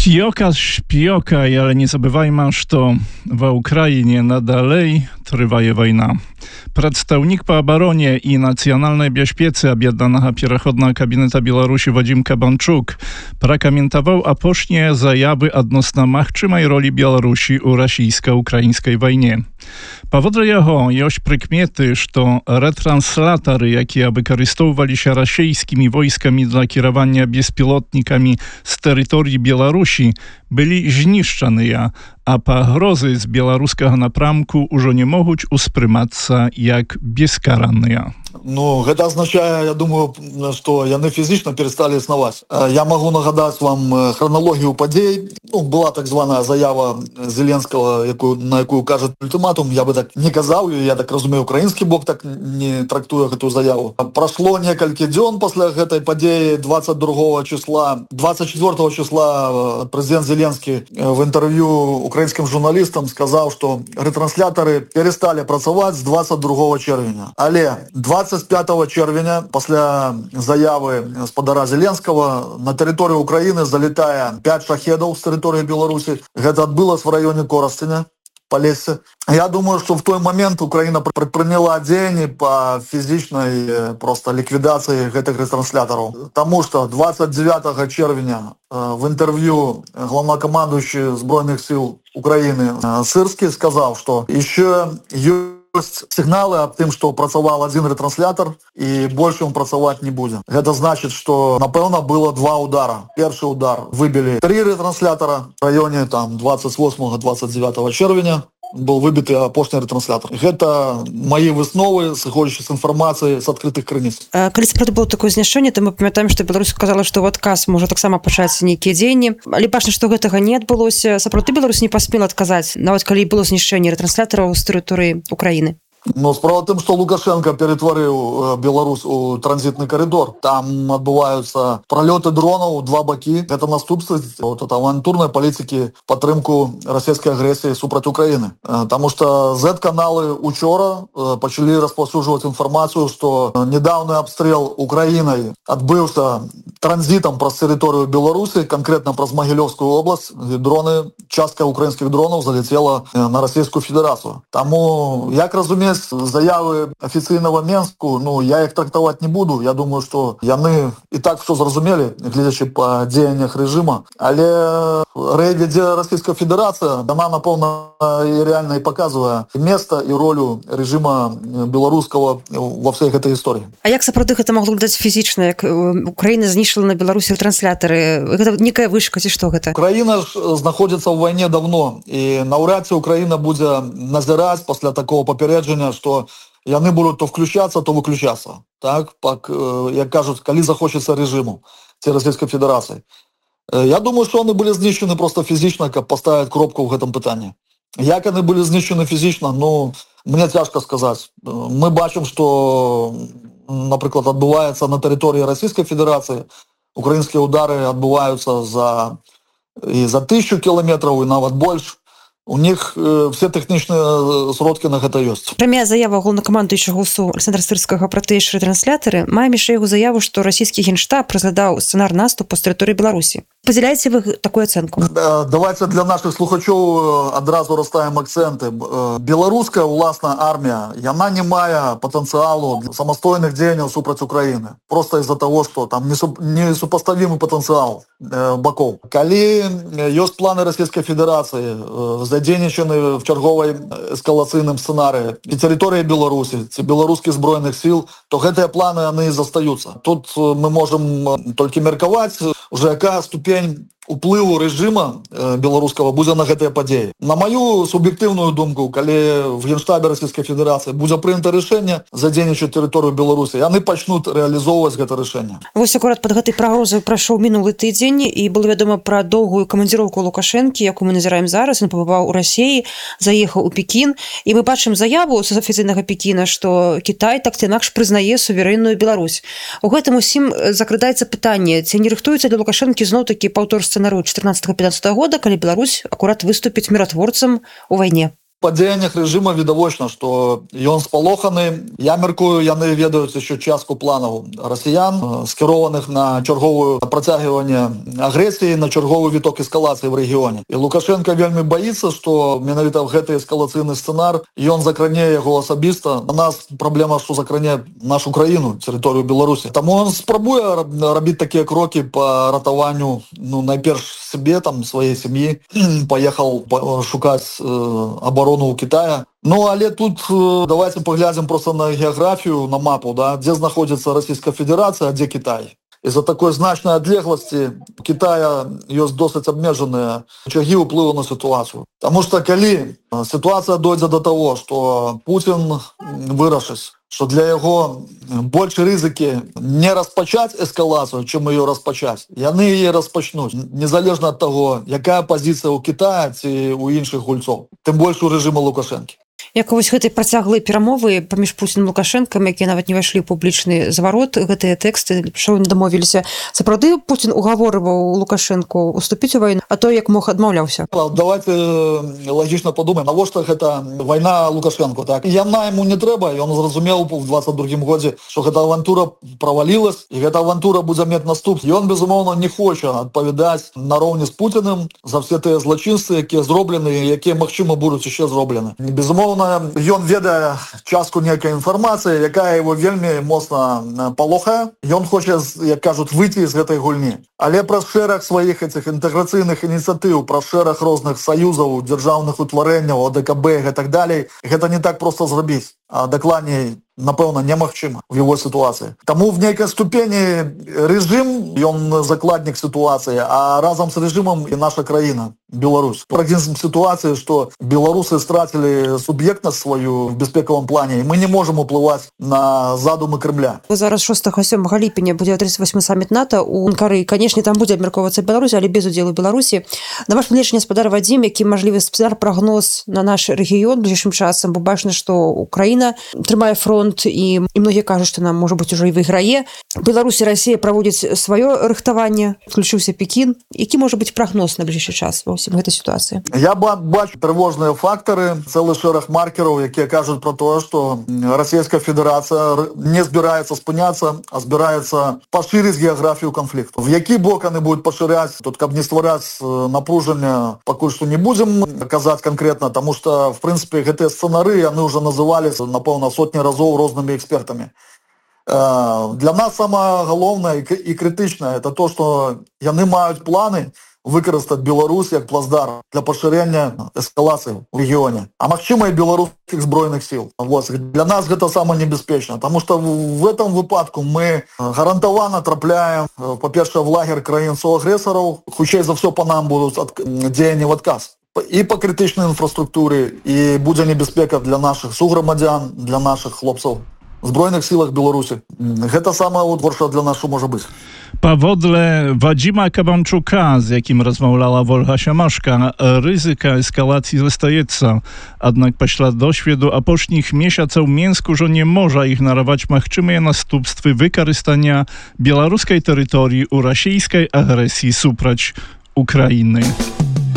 Шпіёка, ale nie забывайма, што ва Ўкраіне надалей трывае вайна. Прадстаўнік па абароне і нацыянальнай бяспецы аб'яднанага пераходнага кабінета Беларусі Вадзім Кабанчук пракаментаваў апошнія заявы адносна магчымай ролі Беларусі ў расійска-украінскай вайне. Паводле яго ёсць прыкметы, што ретранслатары, якія выкарыстоўваліся расійскімі войскамі для кіравання беспілотнікамі з тэрыторыі Беларусі, былі знішчаныя, а пагрозы з беларускага напрамку ўжо не могуць успрымацца як бескаранныя. Ну, гэта азначае, я думаю, што яны фізічна перасталі існаваць. Я магу нагадаць вам храналогію падзей. Была так званая заява Зеленскага, на якую кажа ультыматум. Я бы так не казаў, я так разумею, украінскі бок так не трактуе гэтую заяву. Прашло некалькі дзён пасля гэтай падзеі 24 числа прэзідэнт Зеленскі в інтэрв'ю украінскім журналістам сказаў, што ретранслятары пересталі працаваць з 22 чэрвеня. Але 25 чэрвеня пасля заявы гаспадара Зеленскага на тэрыторыю Украіны залетае 5 шахедаў з тэрыторыі Беларусі. Гэта адбылася в раёне Коростеня, Полесье. Я думаю, что в той момент Украина предприняла дзеянні по физичной просто ликвидации гэтых ретранслятаров. Потому что 29 червеня в интервью главнокомандующий Збройных сил Украины Сырский сказал, что еще ёсць сігналы аб тым, што працаваў один ретранслятор і больше он працаваць не будзе. Гэта значит, что напэўна было два удара. Першы удар выбілі 3 ретранслятора в районе 28-29 чэрвеня. Был выбіты апошні ретранслятор. Гэта мои высновы, сыходзячы з інфармацыі з адкрытых крыніц. Калі сапраўды было такое знішчэнне, то мы памятаем, што Беларусь сказала, што ў адказ можа таксама пачаць нейкія дзеянні. Але бачна, што гэтага не адбылося. Сапраўды Беларусь не паспела адказаць, нават калі было знішчэнне ретранслятараў з тэрыторыі Украіны. Но справа в том, что Лукашенко перетворил Беларусь у транзитный коридор. Там отбываются пролеты дронов, два баки. Это наступство авантурной политики падтрымку российской агрессии супроть Украины. Потому что Z-каналы учора почали распаўсюджваць информацию, что недавний обстрел Украиной отбылся транзитом праз территорию Беларуси, конкретно праз Могилевскую область, где частка украинских дронов залетела на Российскую Федерацию. Тому, як разумею, заявы афіцыйнага Менску, я іх трактаваць не буду. Я думаю, што яны і так все зразумелі, гледзячы па дзеяннях рэжыма. Але рэйдзе Расійская Федэрацыя, яна, напэўна, і рэальна і паказвае месца і ролю рэжыма беларускага ва ўсёй гэтай гісторыі. А як сапраўды гэта магло выглядаць фізічна, як Украіна знішчыла на Беларусі ретранслятары? Гэта некая вышка ці што гэта? Украіна ж знаходзіцца ў вайне давно, і наўряд ці Украіна будзе назіраць пасля такого папярэджання, что яны будут то включаться, то выключаться. Так, як кажут, калі захочется режиму Российской Федерации. Я думаю, что они были знищены просто физично, как поставить кропку в этом питании. Як они были знищены физично, мне тяжко сказать. Мы бачим, что, например, отбывается на территории Российской Федерации, украинские удары отбываются за 1000 километров и нават больше. У них все тэхнічныя сродкі на гэта ёсць. Прамая заява главнакамандуючага УСУ Александра Сырскага пра тыя ж ретранслятары мае яшчэ яго заяву, што расійскі генштаб разглядаў сцэнар наступу з тэрыторыі Беларусі. Падзяляеце вы такую ацэнку? Давайте для наших слухачоў адразу расставім акцэнты. Беларуская ўласная армія, яна не мае патэнцыялу самастойных дзеянняў супраць Украіны. Просто из-за того, что там несупаставімы патэнцыял бакоў. Калі ёсць планы Расійскай Федэрацыі задзейнічаны в чарговай эскалацыйным сцэнарыі і тэрыторыі Беларусі, ці беларускіх збройных сіл, то гэтыя планы яны і застаюцца. Тут мы можам толькі меркаваць, уже якая ступень уплыву рэжыма беларускага будзе на гэтыя падзеі. На маю суб'ектыўную думку, калі в Генштабе Расійскай Федэрацыі будзе прынята рашэнне задзейнічаць тэрыторыю Беларусі, яны пачнуць рэалізоўваць гэта рашэнне. Вось акурат пад гэтай прагрозай прайшоў мінулы тыдзень, і было вядома пра доўгую камандзіроўку Лукашэнкі, якую мы назіраем зараз. Ён пабываў у Расіі, заехаў у Пекін, і мы бачым заяву з афіцыйнага Пекіна, што Кітай так ці інакш прызнае суверэнную Беларусь. У гэтым усім закрадаецца пытанне, ці не рыхтуецца для Лукашэнкі зноў-такі паўтор сцэнарыю 14-15 года, калі Беларусь акурат выступіць міратворцам у вайне. Па дзеяннях рэжыма відавочна, што ён спалоханы. Я мяркую, яны ведаюць яшчэ частку планаў расіян, скіраваных на чарговую працягванне агрэсіі, на чарговы віток эскалацыі в рэгіёне. І Лукашенко вельмі баіцца, што менавіта гэты эскалацыйны сцэнар ён закране яго асабіста. У нас праблема, што закране нашу краіну, тэрыторыю Беларусі. Таму ён спрабуе рабіць такія крокі па ратаванню, найперш сябе, сваей сям'і. Паехаў шукаць абарону ў Китая. Але тут давайте паглядзім просто на геаграфію, на мапу, дзе знаходзіцца Расійская Федэрацыя, а дзе Кітай. Из-за такой значной отлеглости Китая ёсць досыць абмежаныя рычагі ўплыву на сітуацыю. Таму што калі сітуацыя дойдзе до того, што Путін вырашыць, што для яго больш рызыкі не распачаць эскалацыю, чым ее распачаць, яны яе распачнуць, незалежна ад таго, якая пазіцыя ў Китая ці ў іншых гульцоў, тым больш у рэжыма Лукашэнкі. Як вось гэтай працяглыя перамовы паміж Пуцінам і Лукашэнкам, якія нават не ўвайшлі ў публічны зварот, гэтыя тэксты, што не дамовіліся, сапраўды Пуцін угаворваў Лукашэнку уступіць у вайну, а то як мог адмаўляўся? Давайте лагічна падумаем, навошта гэта вайна Лукашэнку, так? Яна яму не трэба, ён зразумеў у 22-м годзе, што гэта авантура правалілась, і гэта авантура будзе мець наступ. Ён, безумоўна, не хоча адпавядаць нароўні з Пуціним за все тыя злачынствы, якія зроблены і якія, магчыма, будуць яшчэ зроблены. Безумоўна, ён ведае частку нейкай інфармацыі, якая его вельмі моцна палохае. Ён хоча, як кажуць, выйти з гэтай гульні. Але праз шэраг сваіх этих інтэграцыйных ініцыятыў, праз шэраг розных саюзаў, дзяржаўных утварэнняў, ОДКБ і так далей, гэта не так проста зрабіць. А дакладней, напэўна, немагчыма в его сітуацыі. Таму в нейкай ступені рэжым, ён закладнік сітуацыі, а разам з рэжымам і наша краіна, Беларусь. Прагнозам сітуацыі, што беларусы страцілі суб'ектнасць сваю в бяспекавым плане, і мы не можам уплываць на задумы Крымля. Зараз 6-7 ліпеня будзе 38 саміт НАТО у Анкары. Канешне, там будзе абмяркоўвацца Беларусь, але без удзелу Беларусі. На ваш пагледжанне, спадар Вадзім, які мажлівы спадар прагноз на наш рэгіён бліжэйшым часам, бо бачна, што Украіна трымае фронт, і многія кажуць, што нам, можа быць, ужо і выйграе. Беларусь і Расія праводзяць сваё рыхтаванне, включыўся Пекін. Які можа быць прагноз на бліжэйшы час ва ўсім гэтай сітуацыі? Я бачу трывожныя фактары, цэлы шэраг маркераў, якія кажуць про тое, што Расійская Федэрацыя не збіраецца спыняцца, а збіраецца пашырыць геаграфію канфлікту. В які бок яны будуць пашыряць, тут каб не ствараць напружання, пакуль што не будзем казаць канкрэтна, таму што, в прынцыпе, гэтыя сцэнары яны ўжо называліся, напэўна, сотні разоў рознымі экспертамі. Для нас самае галоўнае і крытычнае это то, што яны маюць планы выкарыстаць Беларусь як плацдарм для пашырэння эскалацыі ў рэгіёне, а магчыма і беларускіх збройных сіл. Для нас гэта самае небяспечна, таму што в этом выпадку мы гарантавана трапляем, па-першае, в лагер краін-суагрэсараў, хутчэй за ўсё па нам будуць дзеянні в адказ. І па крытычнай інфраструктуры, і будзе небяспека для нашых суграмадзян, для нашых хлопцаў в збройных сілах Беларусі. Гэта самае горшае для нас, што можа быць. Pawodle Wadzima Kabančuka, z jakim rozmawiała Wolha Siamaszka, ryzyka eskalacji zostajeca. Jednak poślad doświadu apośnich miesiąców Mięsku, że nie może ich narawać machczymy następstwy wykorzystania białoruskiej terytorii u rosyjskiej agresji suprać Ukrainy.